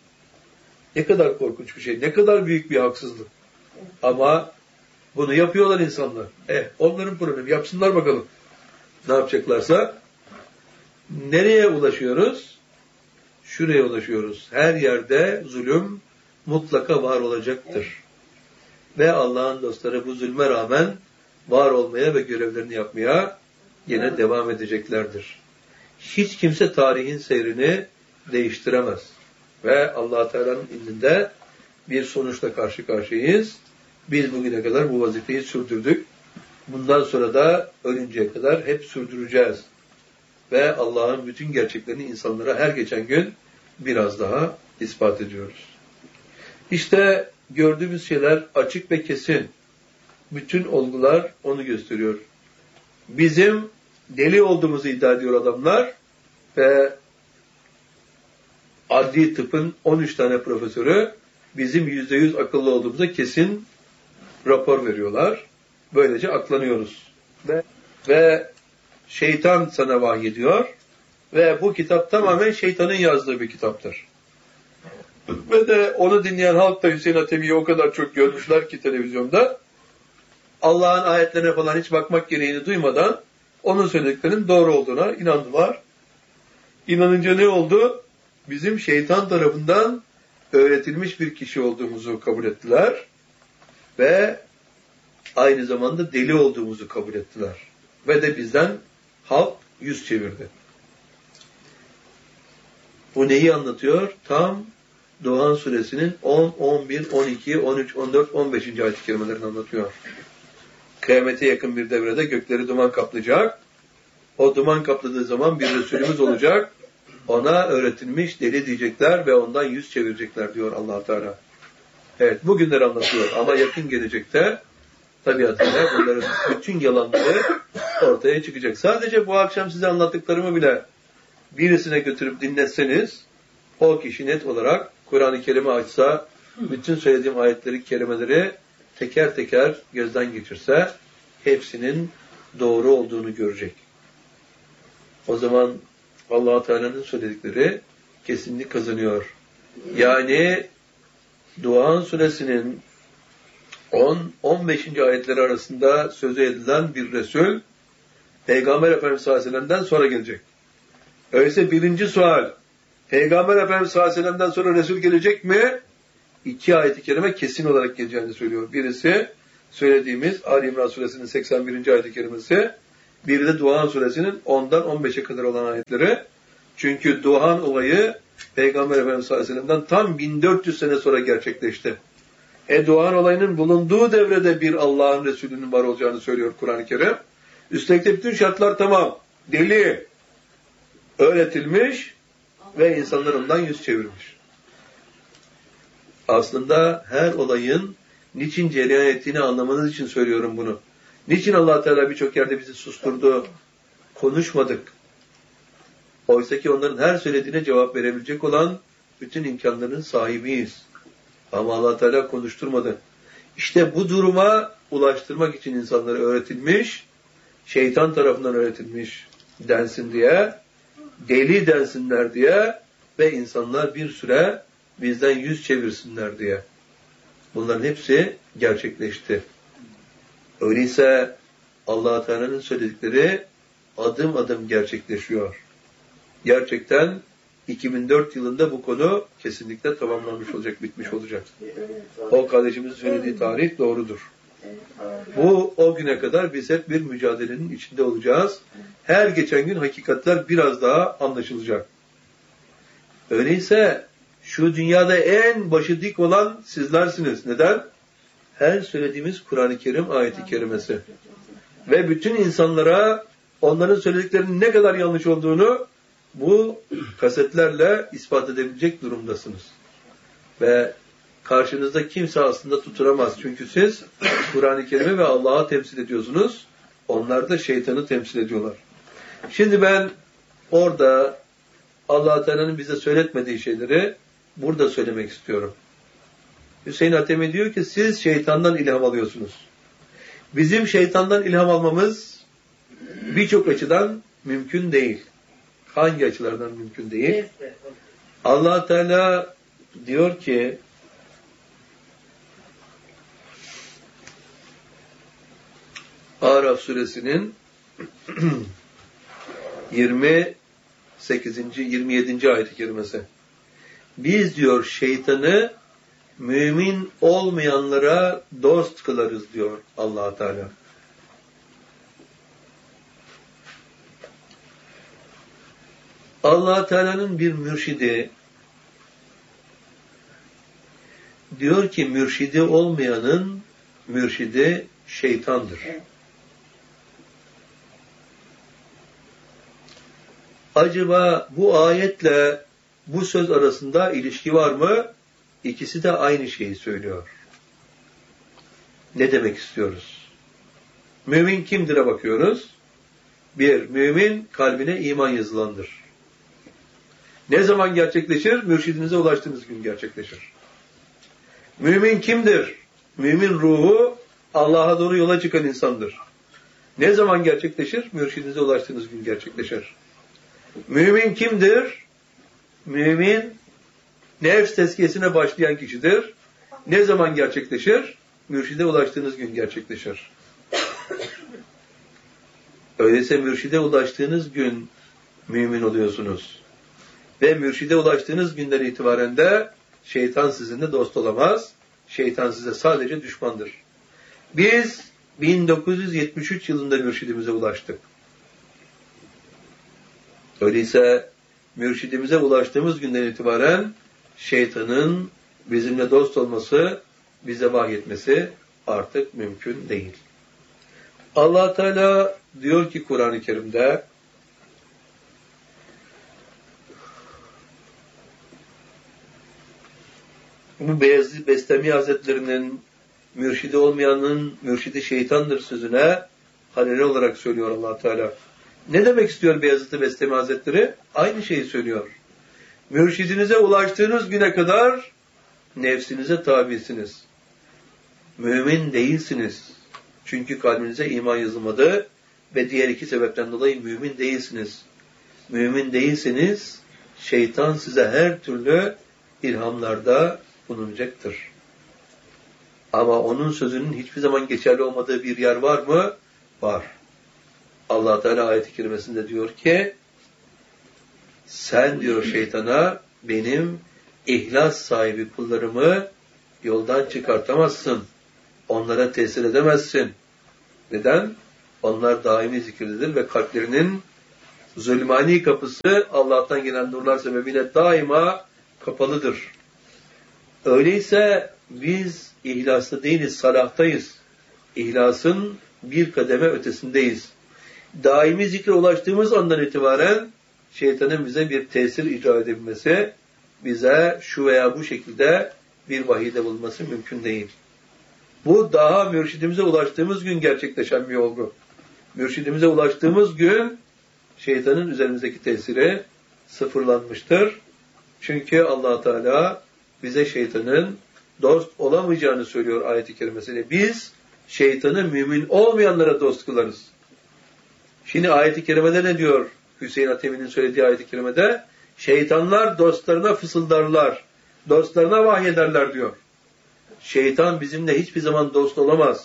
Ne kadar korkunç bir şey, ne kadar büyük bir haksızlık. Ama bunu yapıyorlar insanlar. Eh, onların problemi. Yapsınlar bakalım. Ne yapacaklarsa. Nereye ulaşıyoruz? Şuraya ulaşıyoruz. Her yerde zulüm mutlaka var olacaktır. Ve Allah'ın dostları bu zulme rağmen var olmaya ve görevlerini yapmaya yine devam edeceklerdir. Hiç kimse tarihin seyrini değiştiremez. Ve Allah Teala'nın indinde bir sonuçla karşı karşıyayız. Biz bugüne kadar bu vazifeyi sürdürdük. Bundan sonra da ölünceye kadar hep sürdüreceğiz. Ve Allah'ın bütün gerçeklerini insanlara her geçen gün biraz daha ispat ediyoruz. İşte gördüğümüz şeyler açık ve kesin. Bütün olgular onu gösteriyor. Bizim deli olduğumuzu iddia ediyor adamlar ve adli tıpın on üç tane profesörü bizim yüzde yüz akıllı olduğumuza kesin rapor veriyorlar. Böylece aklanıyoruz. Ve, ve şeytan sana vahyediyor ve bu kitap tamamen şeytanın yazdığı bir kitaptır. Ve de onu dinleyen halk da Hüseyin Atemi'yi o kadar çok görmüşler ki televizyonda, Allah'ın ayetlerine falan hiç bakmak gereğini duymadan onun söylediklerinin doğru olduğuna inandılar. İnanınca ne oldu? Bizim şeytan tarafından öğretilmiş bir kişi olduğumuzu kabul ettiler ve aynı zamanda deli olduğumuzu kabul ettiler. Ve de bizden halk yüz çevirdi. Bu neyi anlatıyor? Tam Doğan Suresinin on, on bir, on iki, on üç, on dört, on beşinci ayet-i kerimelerini anlatıyor. Kıyamete yakın bir devrede gökleri duman kaplayacak. O duman kapladığı zaman bir Resulümüz olacak. Ona öğretilmiş deli diyecekler ve ondan yüz çevirecekler diyor Allah Teala. Evet, bugünleri anlatıyor ama yakın gelecekte tabiatıyla bunların bütün yalanları ortaya çıkacak. Sadece bu akşam size anlattıklarımı bile birisine götürüp dinletseniz o kişi net olarak Kur'an-ı Kerim'i açsa, bütün söylediğim ayetleri, kelimeleri teker teker gözden geçirse hepsinin doğru olduğunu görecek. O zaman Allah Teala'nın söyledikleri kesinlik kazanıyor. Yani Doğan Suresinin on on beşinci ayetleri arasında sözü edilen bir Resul Peygamber Efendimiz sallallahu aleyhi ve sellem'den sonra gelecek. Öyleyse birinci sual, Peygamber Efendimiz sallallahu aleyhi ve sellem'den sonra Resul gelecek mi? İki ayet-i kerime kesin olarak geleceğini söylüyor. Birisi söylediğimiz Ali İmran Suresinin seksen birinci ayet-i kerimesi. biri de Duhan suresinin ondan on beşe kadar olan ayetleri. Çünkü Duhan olayı Peygamber Efendimiz sallallahu aleyhi ve sellem'den tam bin dört yüz sene sonra gerçekleşti. E Duhan olayının bulunduğu devrede bir Allah'ın Resulü'nün var olacağını söylüyor Kur'an-ı Kerim. Üstelik de bütün şartlar tamam. Deli öğretilmiş ve insanlar ondan yüz çevirmiş. Aslında her olayın niçin cereyan ettiğini anlamanız için söylüyorum bunu. Niçin Allah Teala birçok yerde bizi susturdu, konuşmadık. Oysa ki onların her söylediğine cevap verebilecek olan bütün imkanların sahibiyiz. Ama Allah Teala konuşturmadı. İşte bu duruma ulaştırmak için insanlara öğretilmiş, şeytan tarafından öğretilmiş densin diye, deli densinler diye ve insanlar bir süre bizden yüz çevirsinler diye. Bunların hepsi gerçekleşti. Öyleyse Allah Teala'nın söyledikleri adım adım gerçekleşiyor. Gerçekten iki bin dört yılında bu konu kesinlikle tamamlanmış olacak, bitmiş olacak. O kardeşimizin söylediği tarih doğrudur. Bu o güne kadar biz hep bir mücadelenin içinde olacağız. Her geçen gün hakikatler biraz daha anlaşılacak. Öyleyse şu dünyada en başı dik olan sizlersiniz. Neden? Her söylediğimiz Kur'an-ı Kerim ayeti kerimesi. Ve bütün insanlara onların söylediklerinin ne kadar yanlış olduğunu bu kasetlerle ispat edebilecek durumdasınız. Ve karşınızda kimse aslında tuturamaz. Çünkü siz Kur'an-ı Kerim'i ve Allah'ı temsil ediyorsunuz. Onlar da şeytanı temsil ediyorlar. Şimdi ben orada Allah Teala'nın bize söyletmediği şeyleri burada söylemek istiyorum. Hüseyin Atemi diyor ki siz şeytandan ilham alıyorsunuz. Bizim şeytandan ilham almamız birçok açıdan mümkün değil. Hangi açılardan mümkün değil? Allah Teala diyor ki Araf suresinin yirmi sekizinci yirmi yedinci ayet-i kerimesi. Biz diyor şeytanı mümin olmayanlara dost kılarız diyor Allah Teala. Allah Teala'nın bir mürşidi diyor ki mürşidi olmayanın mürşidi şeytandır. Acaba bu ayetle bu söz arasında ilişki var mı? İkisi de aynı şeyi söylüyor. Ne demek istiyoruz? Mümin kimdir'e bakıyoruz. Bir, mümin kalbine iman yazılandır. Ne zaman gerçekleşir? Mürşidinize ulaştığınız gün gerçekleşir. Mümin kimdir? Mümin ruhu Allah'a doğru yola çıkan insandır. Ne zaman gerçekleşir? Mürşidinize ulaştığınız gün gerçekleşir. Mümin kimdir? Mümin nefs tezkiyesine başlayan kişidir. Ne zaman gerçekleşir? Mürşide ulaştığınız gün gerçekleşir. Öyleyse mürşide ulaştığınız gün mümin oluyorsunuz. Ve mürşide ulaştığınız günden itibaren de şeytan sizinle dost olamaz. Şeytan size sadece düşmandır. Biz bin dokuz yüz yetmiş üç yılında mürşidimize ulaştık. Öyleyse mürşidimize ulaştığımız günden itibaren şeytanın bizimle dost olması, bize vahyetmesi artık mümkün değil. Allah Teala diyor ki Kur'an-ı Kerim'de bu Beyazıt Bestami Hazretleri'nin mürşidi olmayanın mürşidi şeytandır sözüne haleli olarak söylüyor Allah Teala. Ne demek istiyor Beyazıt Bestami Hazretleri? Aynı şeyi söylüyor. Mürşidinize ulaştığınız güne kadar nefsinize tabisiniz. Mümin değilsiniz. Çünkü kalbinize iman yazılmadı ve diğer iki sebepten dolayı mümin değilsiniz. Mümin değilseniz şeytan size her türlü ilhamlarda bulunacaktır. Ama onun sözünün hiçbir zaman geçerli olmadığı bir yer var mı? Var. Allah Teala ayet-i kerimesinde diyor ki sen diyor şeytana benim ihlas sahibi kullarımı yoldan çıkartamazsın. Onlara tesir edemezsin. Neden? Onlar daimi zikirdedir ve kalplerinin zulmani kapısı Allah'tan gelen nurlar sebebiyle daima kapalıdır. Öyleyse biz ihlaslı değiliz, salahtayız. İhlasın bir kademe ötesindeyiz. Daimi zikre ulaştığımız andan itibaren şeytanın bize bir tesir icra edebilmesi, bize şu veya bu şekilde bir vahide bulunması mümkün değil. Bu daha mürşidimize ulaştığımız gün gerçekleşen bir olgu. Mürşidimize ulaştığımız gün şeytanın üzerimizdeki tesiri sıfırlanmıştır. Çünkü Allah Teala bize şeytanın dost olamayacağını söylüyor ayet-i kerimesiyle. Biz şeytanı mümin olmayanlara dost kılarız. Şimdi ayet-i kerimede ne diyor? Hüseyin Atemi'nin söylediği ayet-i kerimede şeytanlar dostlarına fısıldarlar, dostlarına vahyederler diyor. Şeytan bizimle hiçbir zaman dost olamaz.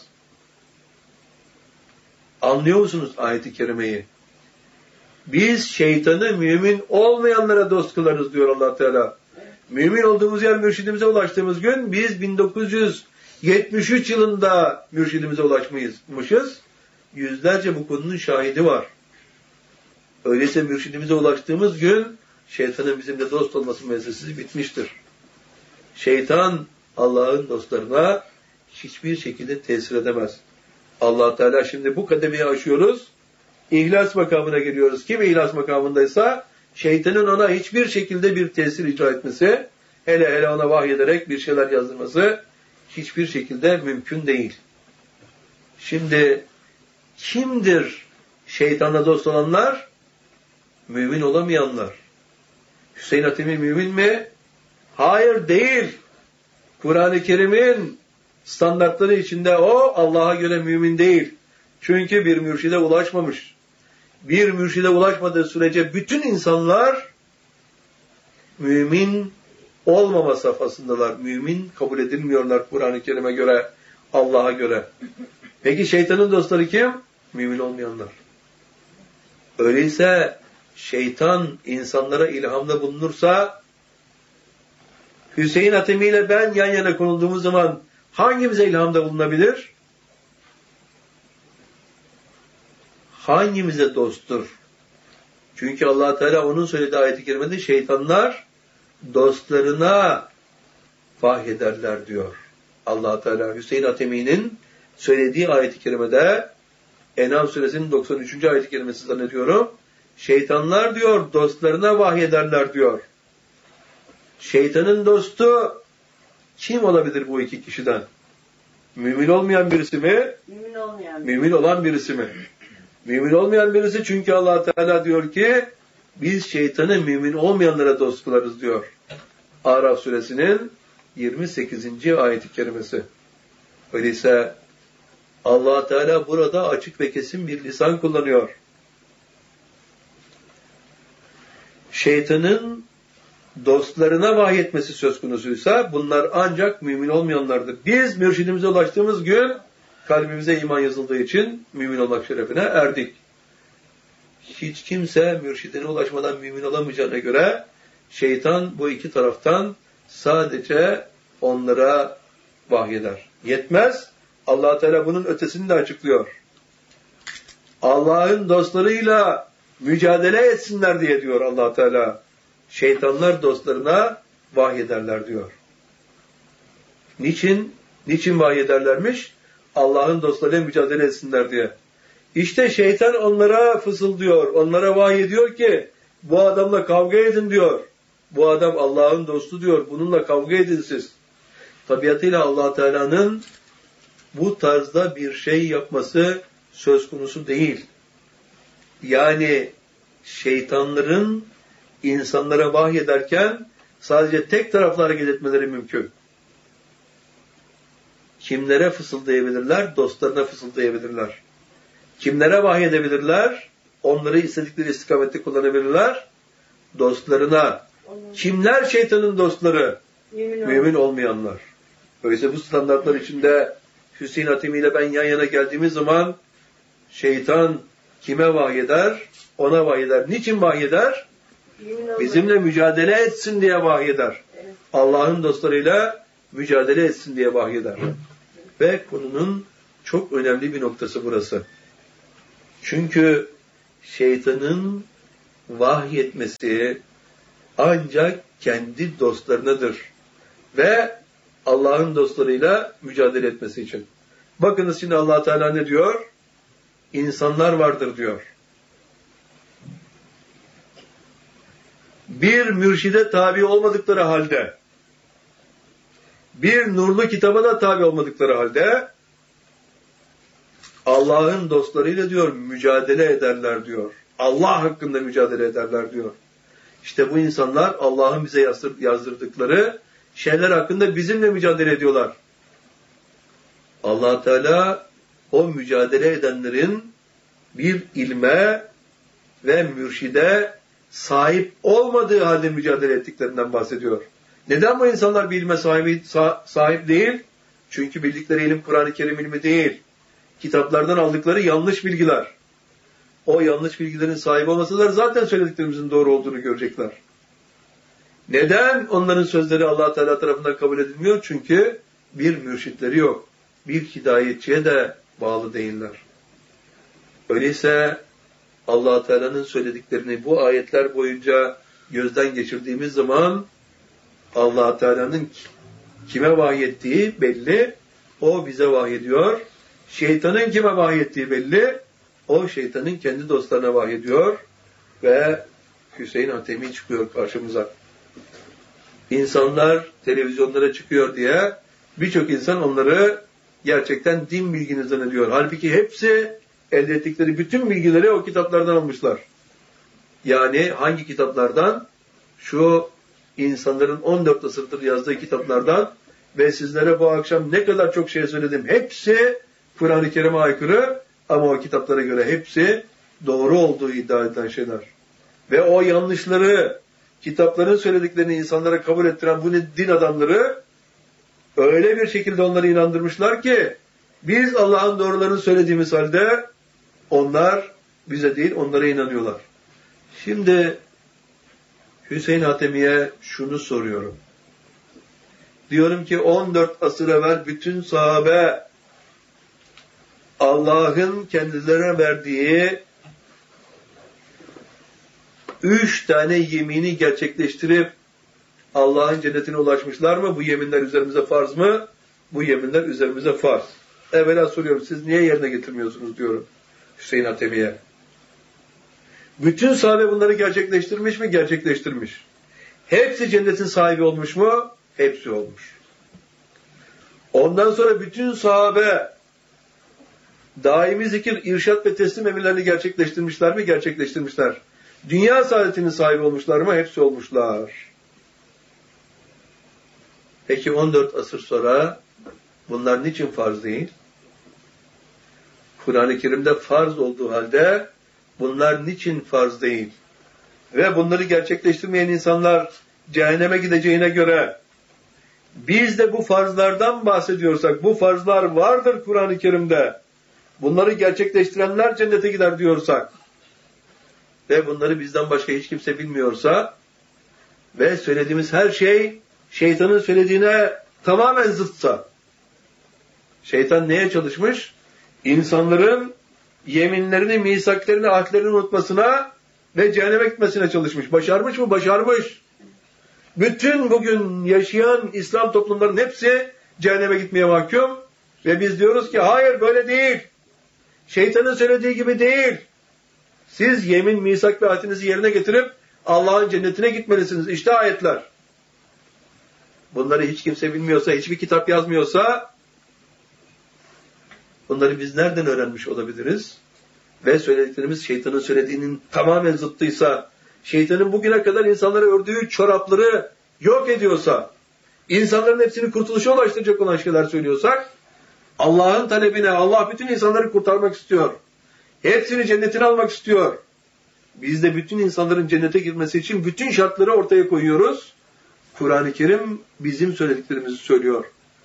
Anlıyor musunuz ayet-i kerimeyi? Biz şeytanı mümin olmayanlara dost kılarız diyor Allah Teala. Mümin olduğumuz yer mürşidimize ulaştığımız gün biz bin dokuz yüz yetmiş üç yılında mürşidimize ulaşmışız. Yüzlerce bu konunun şahidi var. Öyleyse mürşidimize ulaştığımız gün şeytanın bizimle dost olması meselesi bitmiştir. Şeytan Allah'ın dostlarına hiçbir şekilde tesir edemez. Allah Teala şimdi bu kademeyi aşıyoruz. İhlas makamına geliyoruz. Kim ihlas makamındaysa şeytanın ona hiçbir şekilde bir tesir icra etmesi, hele hele ona vahyederek bir şeyler yazdırması hiçbir şekilde mümkün değil. Şimdi kimdir şeytanla dost olanlar? Mümin olamayanlar. Hüseyin Atemi mümin mi? Hayır, değil. Kur'an-ı Kerim'in standartları içinde o Allah'a göre mümin değil. Çünkü bir mürşide ulaşmamış. Bir mürşide ulaşmadığı sürece bütün insanlar mümin olmama safhasındalar. Mümin kabul edilmiyorlar Kur'an-ı Kerim'e göre, Allah'a göre. Peki şeytanın dostları kim? Mümin olmayanlar. Öyleyse şeytan insanlara ilhamda bulunursa, Hüseyin Atemi ile ben yan yana konulduğumuz zaman hangimize ilhamda bulunabilir? Hangimize dosttur? Çünkü Allah Teala onun söylediği ayet-i kerimede şeytanlar dostlarına vahyederler diyor. Allah Teala Hüseyin Atemi'nin söylediği ayet-i kerimede En'am suresinin doksan üçüncü ayet-i kerimesi zannediyorum. Şeytanlar diyor dostlarına vahyederler diyor. Şeytanın dostu kim olabilir bu iki kişiden? Mümin olmayan birisi mi? Mümin olmayan. Mümin olan birisi mi? Mümin olmayan birisi, çünkü Allah Teala diyor ki biz şeytanı mümin olmayanlara dost kılarız diyor. Araf suresinin yirmi sekizinci ayet-i kerimesi. Öyleyse Allah Teala burada açık ve kesin bir lisan kullanıyor. Şeytanın dostlarına vahyetmesi söz konusuysa bunlar ancak mümin olmayanlardır. Biz mürşidimize ulaştığımız gün kalbimize iman yazıldığı için mümin olmak şerefine erdik. Hiç kimse mürşidine ulaşmadan mümin olamayacağına göre şeytan bu iki taraftan sadece onlara vahyeder. Yetmez. Allah Teala bunun ötesini de açıklıyor. Allah'ın dostlarıyla mücadele etsinler diye diyor Allah Teala. Şeytanlar dostlarına vahyederler diyor. Niçin? Niçin vahyederlermiş? Allah'ın dostlarıyla mücadele etsinler diye. İşte şeytan onlara fısıldıyor, onlara vahyediyor ki bu adamla kavga edin diyor. Bu adam Allah'ın dostu diyor. Bununla kavga edin siz. Tabiatıyla Allah Teala'nın bu tarzda bir şey yapması söz konusu değil. Yani şeytanların insanlara vahyederken sadece tek taraflı hareket etmeleri mümkün. Kimlere fısıldayabilirler? Dostlarına fısıldayabilirler. Kimlere vahyedebilirler? Onları istedikleri istikamette kullanabilirler. Dostlarına. Kimler şeytanın dostları? Mümin, Mümin olmayanlar. Öyleyse bu standartlar içinde Hüseyin Atemi ile ben yan yana geldiğimiz zaman şeytan kime vahyeder? Ona vahyeder. Niçin vahyeder? Bizimle mücadele etsin diye vahyeder. Evet. Allah'ın dostlarıyla mücadele etsin diye vahyeder. Ve konunun çok önemli bir noktası burası. Çünkü şeytanın vahyetmesi ancak kendi dostlarınadır. Ve Allah'ın dostlarıyla mücadele etmesi için. Bakınız şimdi Allah Teala ne diyor? İnsanlar vardır diyor. Bir mürşide tabi olmadıkları halde, bir nurlu kitaba da tabi olmadıkları halde, Allah'ın dostlarıyla diyor mücadele ederler diyor. Allah hakkında mücadele ederler diyor. İşte bu insanlar Allah'ın bize yazdırdıkları şeyler hakkında bizimle mücadele ediyorlar. Allah Teala o mücadele edenlerin bir ilme ve mürşide sahip olmadığı halde mücadele ettiklerinden bahsediyor. Neden bu insanlar bir ilme sahibi, sahip değil? Çünkü bildikleri ilim Kur'an-ı Kerim ilmi değil. Kitaplardan aldıkları yanlış bilgiler. O yanlış bilgilerin sahibi olmasalar zaten söylediklerimizin doğru olduğunu görecekler. Neden onların sözleri Allah Teala tarafından kabul edilmiyor? Çünkü bir mürşitleri yok. Bir hidayetçiye de bağlı değiller. Öyleyse Allah Teala'nın söylediklerini bu ayetler boyunca gözden geçirdiğimiz zaman Allah Teala'nın kime vahyettiği belli. O bize vahyediyor. Şeytanın kime vahyettiği belli. O şeytanın kendi dostlarına vahyediyor. Ve Hüseyin Hatemi çıkıyor karşımıza. İnsanlar televizyonlara çıkıyor diye birçok insan onları gerçekten din bilgini zannediyor. Halbuki hepsi elde ettikleri bütün bilgileri o kitaplardan almışlar. Yani hangi kitaplardan? Şu insanların on dört asırdır yazdığı kitaplardan ve sizlere bu akşam ne kadar çok şey söyledim. Hepsi Kur'an-ı Kerim'e aykırı ama o kitaplara göre hepsi doğru olduğu iddia edilen şeyler. Ve o yanlışları, kitapların söylediklerini insanlara kabul ettiren bu din adamları öyle bir şekilde onları inandırmışlar ki biz Allah'ın doğrularını söylediğimiz halde onlar bize değil onlara inanıyorlar. Şimdi Hüseyin Hatemi'ye şunu soruyorum. Diyorum ki on dört asır evvel bütün sahabe Allah'ın kendilerine verdiği üç tane yemini gerçekleştirip Allah'ın cennetine ulaşmışlar mı? Bu yeminler üzerimize farz mı? Bu yeminler üzerimize farz. Evvela soruyorum, siz niye yerine getirmiyorsunuz diyorum Hüseyin Hatemi'ye. Bütün sahabe bunları gerçekleştirmiş mi? Gerçekleştirmiş. Hepsi cennetin sahibi olmuş mu? Hepsi olmuş. Ondan sonra bütün sahabe daimi zikir, irşat ve teslim emirlerini gerçekleştirmişler mi? Gerçekleştirmişler. Dünya saadetinin sahibi olmuşlar mı? Hepsi olmuşlar. Peki on dört asır sonra bunlar niçin farz değil? Kur'an-ı Kerim'de farz olduğu halde bunlar niçin farz değil? Ve bunları gerçekleştirmeyen insanlar cehenneme gideceğine göre biz de bu farzlardan bahsediyorsak, bu farzlar vardır Kur'an-ı Kerim'de, bunları gerçekleştirenler cennete gider diyorsak ve bunları bizden başka hiç kimse bilmiyorsa ve söylediğimiz her şey şeytanın söylediğine tamamen zıtsa, şeytan neye çalışmış? İnsanların yeminlerini, misaklarını, ahdlerini unutmasına ve cehenneme gitmesine çalışmış. Başarmış mı? Başarmış. Bütün bugün yaşayan İslam toplumlarının hepsi cehenneme gitmeye mahkum ve biz diyoruz ki hayır böyle değil. Şeytanın söylediği gibi değil. Siz yemin, misak ve ahdinizi yerine getirip Allah'ın cennetine gitmelisiniz. İşte ayetler. Bunları hiç kimse bilmiyorsa, hiçbir kitap yazmıyorsa bunları biz nereden öğrenmiş olabiliriz? Ve söylediklerimiz şeytanın söylediğinin tamamen zıttıysa, şeytanın bugüne kadar insanlara ördüğü çorapları yok ediyorsa, insanların hepsini kurtuluşa ulaştıracak olan şeyler söylüyorsak, Allah'ın talebine, Allah bütün insanları kurtarmak istiyor. Hepsini cennetine almak istiyor. Biz de bütün insanların cennete girmesi için bütün şartları ortaya koyuyoruz. Kur'an-ı Kerim bizim söylediklerimizi söylüyor.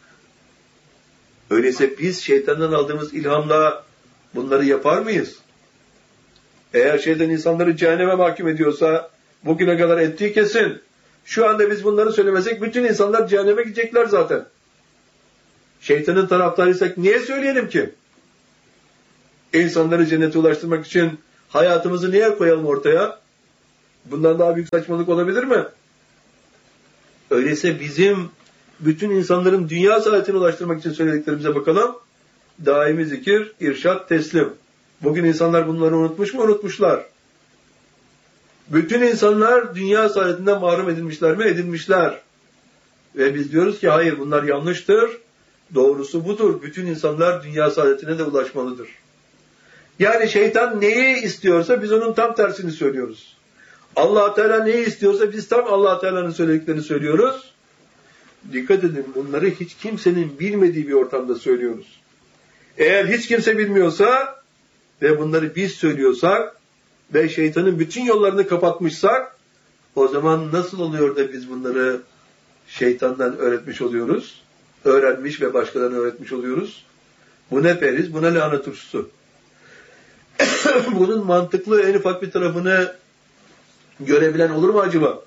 Öyleyse biz şeytandan aldığımız ilhamla bunları yapar mıyız? Eğer şeytan insanları cehenneme mahkum ediyorsa, bugüne kadar ettiği kesin. Şu anda biz bunları söylemesek bütün insanlar cehenneme gidecekler zaten. Şeytanın taraftarıysak niye söyleyelim ki? İnsanları cennete ulaştırmak için hayatımızı niye koyalım ortaya? Bundan daha büyük saçmalık olabilir mi? Öyleyse bizim bütün insanların dünya saadetine ulaştırmak için söylediklerimize bakalım. Daimi zikir, irşat, teslim. Bugün insanlar bunları unutmuş mu? Unutmuşlar. Bütün insanlar dünya saadetinden mahrum edilmişler mi? Edilmişler. Ve biz diyoruz ki hayır, bunlar yanlıştır. Doğrusu budur. Bütün insanlar dünya saadetine de ulaşmalıdır. Yani şeytan neyi istiyorsa biz onun tam tersini söylüyoruz. Allah Teala neyi istiyorsa biz tam Allah Teala'nın söylediklerini söylüyoruz. Dikkat edin, bunları hiç kimsenin bilmediği bir ortamda söylüyoruz. Eğer hiç kimse bilmiyorsa ve bunları biz söylüyorsak ve şeytanın bütün yollarını kapatmışsak, o zaman nasıl oluyor da biz bunları şeytandan öğretmiş oluyoruz? Öğrenmiş ve başkalarına öğretmiş oluyoruz. Bu ne periz, bu ne lahana turşusu. Bunun mantıklı en ufak bir tarafını görebilen olur mu acaba?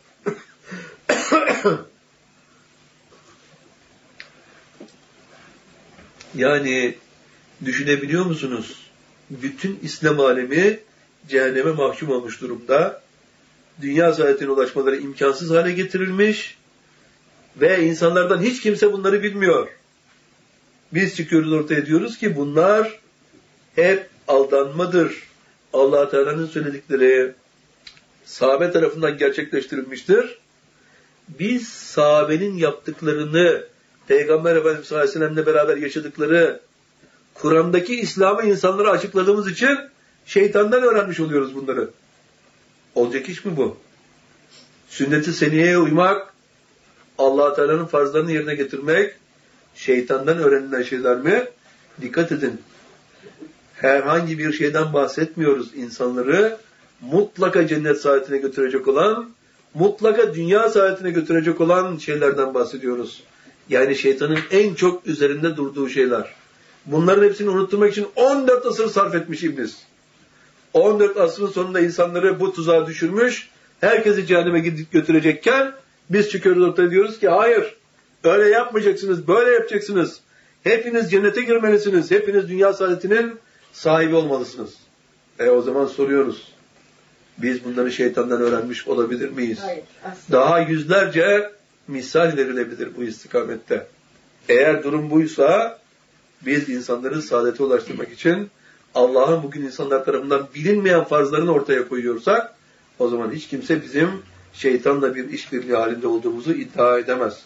Yani düşünebiliyor musunuz? Bütün İslam alemi cehenneme mahkum olmuş durumda. Dünya saadetine ulaşmaları imkansız hale getirilmiş ve insanlardan hiç kimse bunları bilmiyor. Biz çıkıyoruz ortaya, diyoruz ki bunlar hep aldanmadır. Allah Teala'nın söyledikleri sahabe tarafından gerçekleştirilmiştir. Biz sahabenin yaptıklarını, Peygamber Efendimiz sallallahu aleyhi ve sellem'le beraber yaşadıkları Kur'an'daki İslam'ı insanlara açıkladığımız için şeytandan öğrenmiş oluyoruz bunları. Olacak iş mi bu? Sünnet-i seniyeye uymak, Allah Teala'nın farzlarını yerine getirmek, şeytandan öğrenilen şeyler mi? Dikkat edin. Herhangi bir şeyden bahsetmiyoruz. İnsanları mutlaka cennet saadetine götürecek olan, mutlaka dünya saadetine götürecek olan şeylerden bahsediyoruz. Yani şeytanın en çok üzerinde durduğu şeyler. Bunların hepsini unutturmak için on dört asır sarf etmiş İblis. on dört asrın sonunda insanları bu tuzağa düşürmüş, herkesi cehenneme gidip götürecekken biz çıkıyoruz ortaya, diyoruz ki hayır, öyle yapmayacaksınız, böyle yapacaksınız. Hepiniz cennete girmelisiniz, hepiniz dünya saadetinin sahibi olmalısınız. E o zaman soruyoruz, biz bunları şeytandan öğrenmiş olabilir miyiz? Hayır, aslında. Daha yüzlerce misal verilebilir bu istikamette. Eğer durum buysa, biz insanları saadete ulaştırmak için Allah'ın bugün insanlar tarafından bilinmeyen farzlarını ortaya koyuyorsak, o zaman hiç kimse bizim şeytanla bir işbirliği halinde olduğumuzu iddia edemez.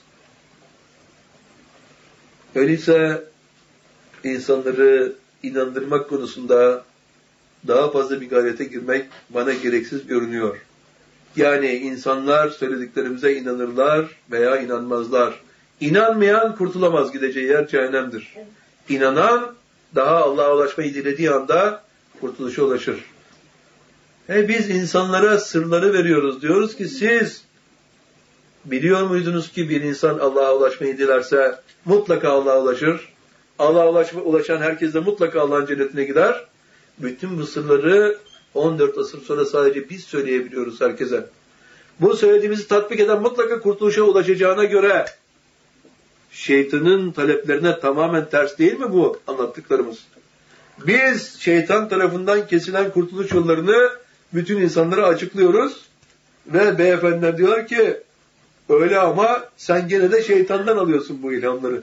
Öyleyse insanları inandırmak konusunda daha fazla bir gayrete girmek bana gereksiz görünüyor. Yani insanlar söylediklerimize inanırlar veya inanmazlar. İnanmayan kurtulamaz, gideceği yer cehennemdir. İnanan daha Allah'a ulaşmayı dilediği anda kurtuluşa ulaşır. He, biz insanlara sırları veriyoruz. Diyoruz ki siz biliyor muydunuz ki bir insan Allah'a ulaşmayı dilerse mutlaka Allah'a ulaşır. Allah'a ulaşma, ulaşan herkes de mutlaka Allah'ın cennetine gider. Bütün bu sırları on dört asır sonra sadece biz söyleyebiliyoruz herkese. Bu söylediğimizi tatbik eden mutlaka kurtuluşa ulaşacağına göre şeytanın taleplerine tamamen ters değil mi bu anlattıklarımız? Biz şeytan tarafından kesilen kurtuluş yollarını bütün insanlara açıklıyoruz ve beyefendiler diyorlar ki öyle ama sen gene de şeytandan alıyorsun bu ilhamları.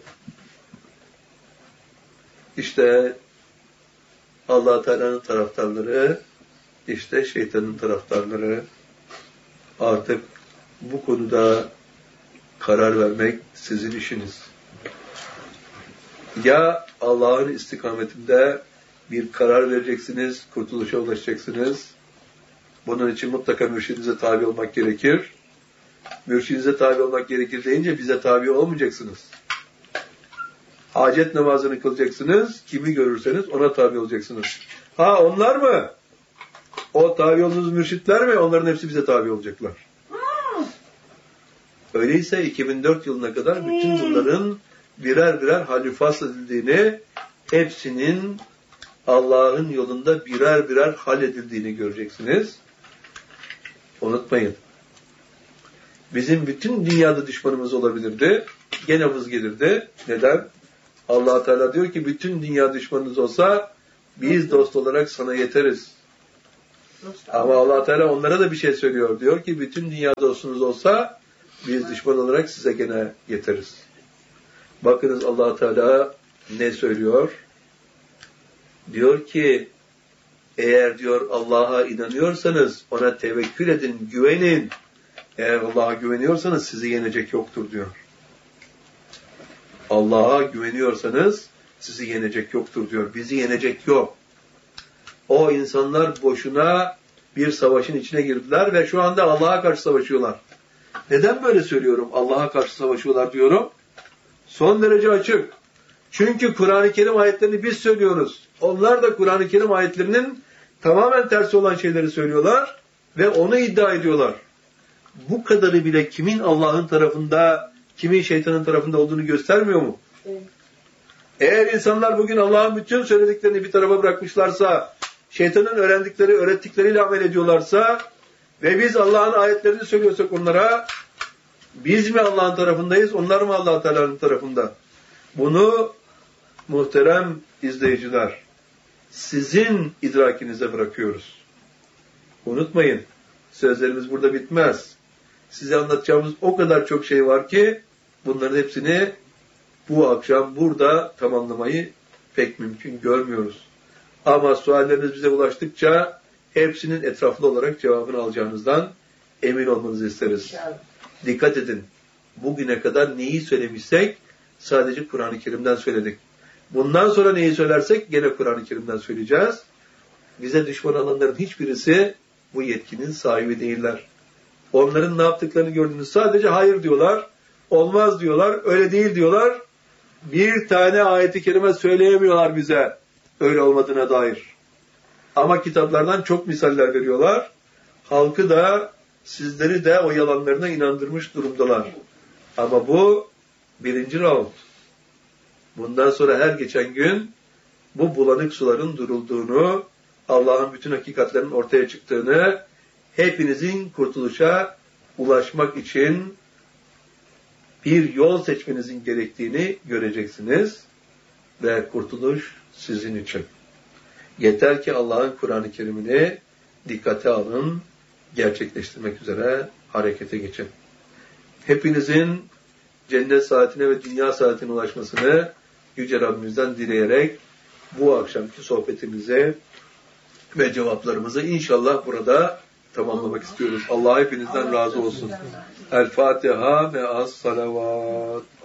İşte Allah Teala'nın taraftarları, işte şeytanın taraftarları. Artık bu konuda karar vermek sizin işiniz. Ya Allah'ın istikametinde bir karar vereceksiniz, kurtuluşa ulaşacaksınız. Bunun için mutlaka mürşidinize tabi olmak gerekir. Mürşidinize tabi olmak gerekir deyince bize tabi olmayacaksınız. Hacet namazını kılacaksınız, kimi görürseniz ona tabi olacaksınız. Ha onlar mı? O tabi olduğunuz mürşitler mi? Onların hepsi bize tabi olacaklar. Öyleyse iki bin dört yılına kadar bütün bunların birer birer hal-i fasl edildiğini, hepsinin Allah'ın yolunda birer birer halledildiğini göreceksiniz. Unutmayın. Bizim bütün dünyada düşmanımız olabilirdi. Gene vız gelirdi. Neden? Allah Teala diyor ki bütün dünya düşmanınız olsa Biz dost olarak sana yeteriz. Ama Allah Teala onlara da bir şey söylüyor. Diyor ki bütün dünya dostunuz olsa biz düşman olarak size gene yeteriz. Bakınız Allah Teala ne söylüyor? Diyor ki eğer diyor Allah'a inanıyorsanız ona tevekkül edin, güvenin. Eğer Allah'a güveniyorsanız sizi yenecek yoktur diyor. Allah'a güveniyorsanız sizi yenecek yoktur diyor. Bizi yenecek yok. O insanlar boşuna bir savaşın içine girdiler ve şu anda Allah'a karşı savaşıyorlar. Neden böyle söylüyorum? Allah'a karşı savaşıyorlar diyorum. Son derece açık. Çünkü Kur'an-ı Kerim ayetlerini biz söylüyoruz. Onlar da Kur'an-ı Kerim ayetlerinin tamamen tersi olan şeyleri söylüyorlar ve onu iddia ediyorlar. Bu kadarı bile kimin Allah'ın tarafında, kimin şeytanın tarafında olduğunu göstermiyor mu? Evet. Eğer insanlar bugün Allah'ın bütün söylediklerini bir tarafa bırakmışlarsa, şeytanın öğrendikleri, öğrettikleriyle amel ediyorlarsa ve biz Allah'ın ayetlerini söylüyorsak onlara, biz mi Allah'ın tarafındayız, onlar mı Allah Teala'nın tarafında? Bunu muhterem izleyiciler, sizin idrakinize bırakıyoruz. Unutmayın, sözlerimiz burada bitmez. Size anlatacağımız o kadar çok şey var ki, bunların hepsini bu akşam burada tamamlamayı pek mümkün görmüyoruz. Ama sualleriniz bize ulaştıkça hepsinin etraflı olarak cevabını alacağınızdan emin olmanızı isteriz. Dikkat edin. Bugüne kadar neyi söylemişsek sadece Kur'an-ı Kerim'den söyledik. Bundan sonra neyi söylersek gene Kur'an-ı Kerim'den söyleyeceğiz. Bize düşman olanların hiçbirisi bu yetkinin sahibi değiller. Onların ne yaptıklarını gördünüz. Sadece hayır diyorlar, olmaz diyorlar, öyle değil diyorlar. Bir tane ayet-i kerime söyleyemiyorlar bize öyle olmadığına dair. Ama kitaplardan çok misaller veriyorlar. Halkı da sizleri de o yalanlarına inandırmış durumdalar. Ama bu birinci round. Bundan sonra her geçen gün bu bulanık suların durulduğunu, Allah'ın bütün hakikatlerinin ortaya çıktığını, hepinizin kurtuluşa ulaşmak için bir yol seçmenizin gerektiğini göreceksiniz ve kurtuluş sizin için. Yeter ki Allah'ın Kur'an-ı Kerim'ini dikkate alın, gerçekleştirmek üzere harekete geçin. Hepinizin cennet saatine ve dünya saatine ulaşmasını Yüce Rabbimizden dileyerek bu akşamki sohbetimizi ve cevaplarımızı inşallah burada tamamlamak istiyoruz. Allah hepinizden razı olsun. El Fatiha ve as salavat.